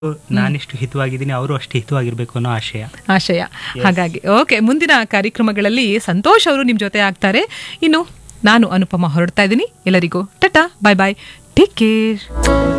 ನಾನೆಷ್ಟು ಹಿತವಾಗಿದ್ದೀನಿ ಅವರು ಅಷ್ಟು ಹಿತವಾಗಿರ್ಬೇಕು ಅನ್ನೋ ಆಶಯ. ಹಾಗಾಗಿ ಓಕೆ, ಮುಂದಿನ ಕಾರ್ಯಕ್ರಮಗಳಲ್ಲಿ ಸಂತೋಷ್ ಅವರು ನಿಮ್ ಜೊತೆ ಆಗ್ತಾರೆ. ಇನ್ನು ನಾನು ಅನುಪಮ ಹೊರಡ್ತಾ ಇದ್ದೀನಿ. ಎಲ್ಲರಿಗೂ ಟಟಾ, ಬಾಯ್ ಬಾಯ್, ಟೇಕ್ ಕೇರ್.